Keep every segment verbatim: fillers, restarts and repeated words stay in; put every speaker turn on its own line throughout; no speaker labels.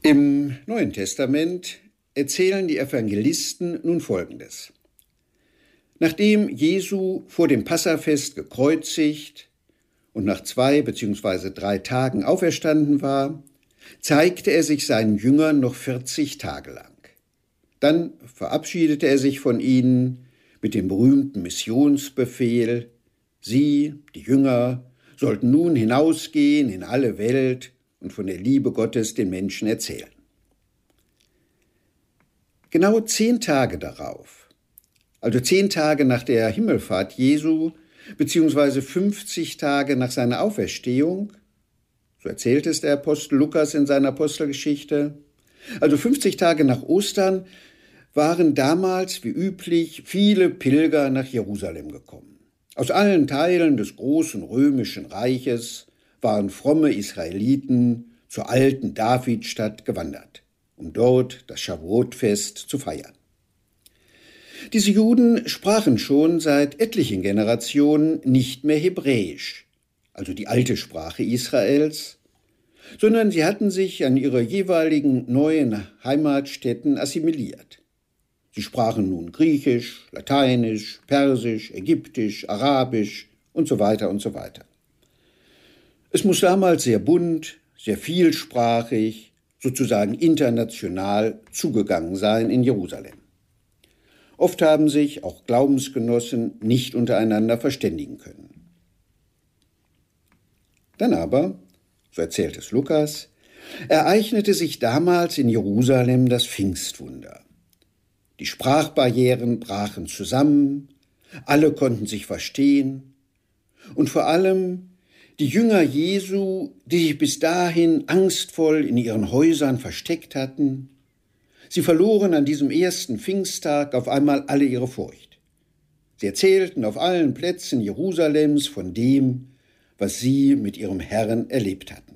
Im Neuen Testament erzählen die Evangelisten nun Folgendes. Nachdem Jesu vor dem Passafest gekreuzigt und nach zwei bzw. drei Tagen auferstanden war, zeigte er sich seinen Jüngern noch vierzig Tage lang. Dann verabschiedete er sich von ihnen mit dem berühmten Missionsbefehl: Sie, die Jünger, sollten nun hinausgehen in alle Welt und von der Liebe Gottes den Menschen erzählen. Genau zehn Tage darauf, also zehn Tage nach der Himmelfahrt Jesu, beziehungsweise fünfzig Tage nach seiner Auferstehung, so erzählt es der Apostel Lukas in seiner Apostelgeschichte, also fünfzig Tage nach Ostern, waren damals wie üblich viele Pilger nach Jerusalem gekommen. Aus allen Teilen des großen römischen Reiches waren fromme Israeliten zur alten Davidstadt gewandert, um dort das Schavuot-Fest zu feiern. Diese Juden sprachen schon seit etlichen Generationen nicht mehr Hebräisch, also die alte Sprache Israels, sondern sie hatten sich an ihre jeweiligen neuen Heimatstädten assimiliert. Sie sprachen nun Griechisch, Lateinisch, Persisch, Ägyptisch, Arabisch und so weiter und so weiter. Es muss damals sehr bunt, sehr vielsprachig, sozusagen international zugegangen sein in Jerusalem. Oft haben sich auch Glaubensgenossen nicht untereinander verständigen können. Dann aber, so erzählt es Lukas, ereignete sich damals in Jerusalem das Pfingstwunder. Die Sprachbarrieren brachen zusammen, alle konnten sich verstehen und vor allem die Jünger Jesu, die sich bis dahin angstvoll in ihren Häusern versteckt hatten, sie verloren an diesem ersten Pfingsttag auf einmal alle ihre Furcht. Sie erzählten auf allen Plätzen Jerusalems von dem, was sie mit ihrem Herrn erlebt hatten.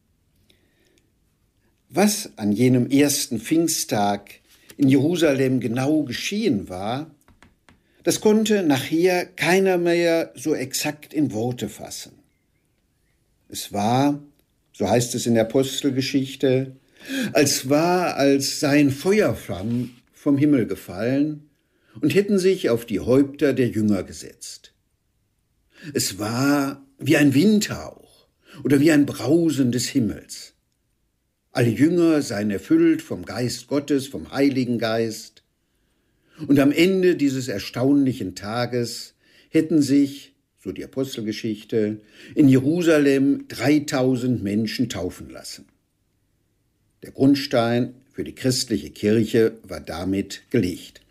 Was an jenem ersten Pfingsttag in Jerusalem genau geschehen war, das konnte nachher keiner mehr so exakt in Worte fassen. Es war, so heißt es in der Apostelgeschichte, als war, als seien Feuerflammen vom Himmel gefallen und hätten sich auf die Häupter der Jünger gesetzt. Es war wie ein Windhauch oder wie ein Brausen des Himmels. Alle Jünger seien erfüllt vom Geist Gottes, vom Heiligen Geist. Und am Ende dieses erstaunlichen Tages hätten sich, so die Apostelgeschichte, in Jerusalem dreitausend Menschen taufen lassen. Der Grundstein für die christliche Kirche war damit gelegt.